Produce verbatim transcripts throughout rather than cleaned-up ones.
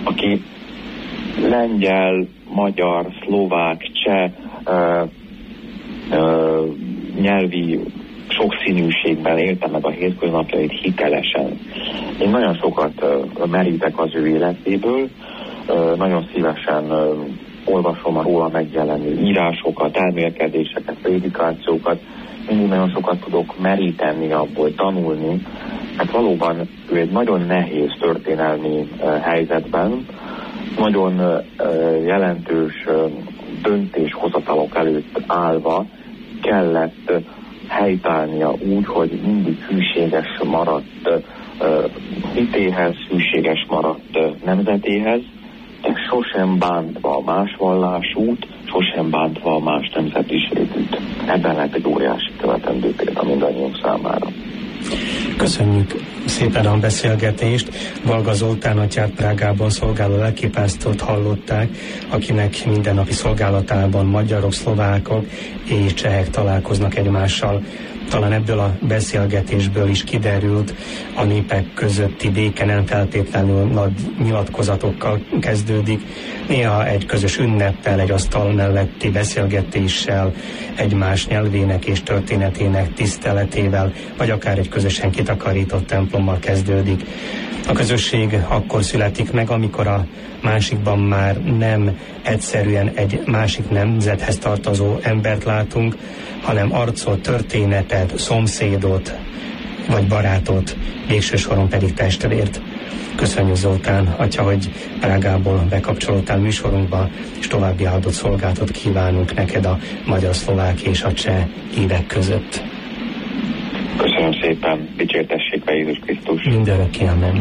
aki lengyel, magyar, szlovák, cseh ö, ö, nyelvi sokszínűségben élte meg a hétköznapjait hitelesen. Én nagyon sokat ö, merítek az ő életéből, ö, nagyon szívesen ö, olvasom a róla megjelenő írásokat, elmélkedéseket, prédikációkat, mindig nagyon sokat tudok meríteni abból, tanulni, mert valóban ő egy nagyon nehéz történelmi uh, helyzetben, nagyon uh, jelentős uh, döntéshozatalok előtt állva kellett uh, helytállnia úgy, hogy mindig hűséges maradt uh, hitéhez, hűséges maradt uh, nemzetéhez, de sosem bántva a más vallásút, sosem bántva a más nemzetiségűt. Ebben lehet egy óriási követendő példa mindannyiunk számára. Köszönjük szépen a beszélgetést. Valga Zoltán atyát Prágában szolgáló lelkipásztort hallották, akinek mindennapi szolgálatában magyarok, szlovákok és csehek találkoznak egymással. Talán ebből a beszélgetésből is kiderült, a népek közötti béke nem feltétlenül nagy nyilatkozatokkal kezdődik, néha egy közös ünneppel, egy asztal melletti beszélgetéssel, egymás nyelvének és történetének tiszteletével, vagy akár egy közösen kitakarított templommal kezdődik. A közösség akkor születik meg, amikor a másikban már nem egyszerűen egy másik nemzethez tartozó embert látunk, hanem arcot, történetet, szomszédot, vagy barátot, végső soron pedig testvért. Köszönjük Zoltán, atya, hogy Prágából bekapcsolódtál műsorunkba, és további áldott szolgálatot kívánunk neked a magyar, szlovák és a cseh hívek között. Köszönöm szépen, dicsértessék be Jézus Krisztus. Mindörökké, amen.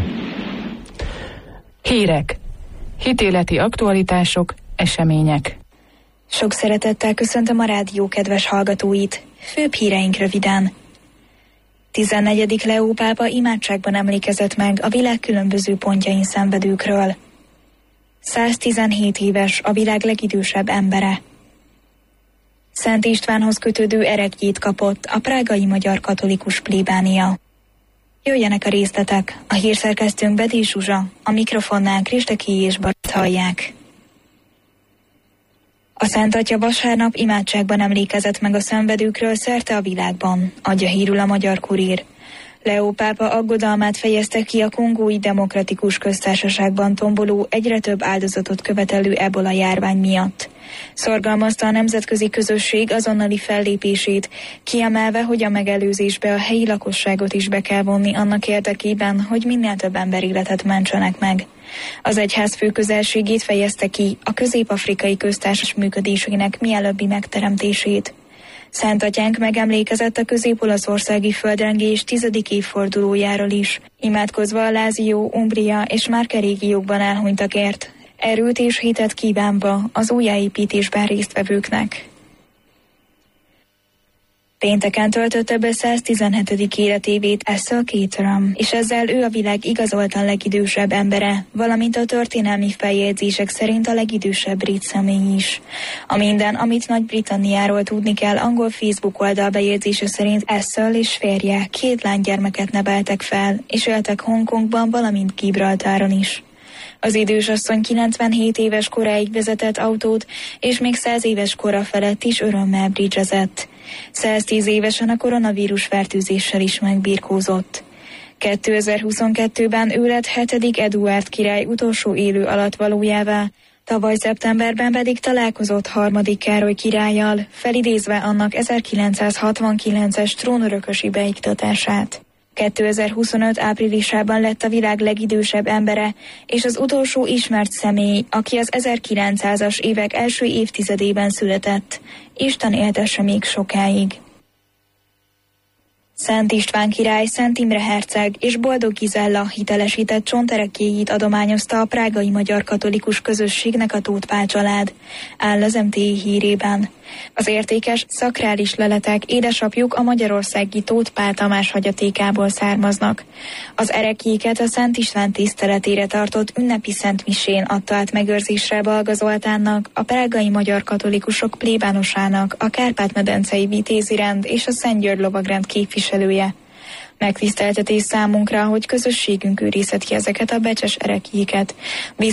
Hírek, hitéleti aktualitások, események. Sok szeretettel köszöntöm a rádió kedves hallgatóit. Főbb híreink röviden. tizennegyedik Leó pápa imádságban emlékezett meg a világ különböző pontjain szenvedőkről. száztizenhét éves a világ legidősebb embere. Szent Istvánhoz kötődő ereklyét kapott a prágai magyar katolikus plébánia. Jöjjenek a részletek, a hírszerkesztőnk Bedély Zsuzsa, a mikrofonnál Kristeki és Bart hallják. A Szent Atya vasárnap imádságban emlékezett meg a szenvedőkről szerte a világban, adja hírül a Magyar Kurír. Leó pápa aggodalmát fejezte ki a Kongói Demokratikus Köztársaságban tomboló, egyre több áldozatot követelő ebola járvány miatt. Szorgalmazta a nemzetközi közösség azonnali fellépését, kiemelve, hogy a megelőzésbe a helyi lakosságot is be kell vonni annak érdekében, hogy minél több emberéletet mentsenek meg. Az egyház fő közelségét fejezte ki a Közép-Afrikai Köztársaság működésének mielőbbi megteremtését. Szent Atyánk megemlékezett a közép-olaszországi földrengés tizedik évfordulójáról is, imádkozva a Lázió, Umbria és Marke régiókban elhunytakért, erőt és hitet kívánva az újjáépítésben résztvevőknek. Pénteken töltötte be száztizenhetedik életévét Essel Caterham, és ezzel ő a világ igazoltan legidősebb embere, valamint a történelmi feljegyzések szerint a legidősebb brit személy is. A minden, amit Nagy-Britanniáról tudni kell, angol Facebook oldal bejegyzése szerint Essel és férje két lánygyermeket neveltek fel, és éltek Hongkongban, valamint Gibraltáron is. Az idős asszony kilencvenhét éves koráig vezetett autót, és még száz éves kora felett is örömmel bridgezett. száztíz évesen a koronavírus fertőzéssel is megbirkózott. kétezer-huszonkettőben ő lett hetedik Eduárd király utolsó élő alattvalójává, tavaly szeptemberben pedig találkozott harmadik Károly királlyal, felidézve annak ezerkilencszázhatvankilences trónörökösi beiktatását. kétezer-huszonöt áprilisában lett a világ legidősebb embere, és az utolsó ismert személy, aki az ezerkilencszázas évek első évtizedében született. Isten éltesse még sokáig. Szent István király, Szent Imre herceg és Boldog Gizella hitelesített csonterekjéit adományozta a prágai magyar katolikus közösségnek a Tóth Pál család, áll az em té i hírében. Az értékes, szakrális leletek édesapjuk a magyarországi Tóth Pál Tamás hagyatékából származnak. Az erekjéket a Szent István tiszteletére tartott ünnepi szentmisén adta át megőrzésre Balga Zoltánnak, a prágai magyar katolikusok plébánosának, a Kárpát-medencei Vitézirend és a Szent György lovagrend képviselője. Megtiszteltetés számunkra, hogy közösségünk őrizheti ezeket a becses erekjéket.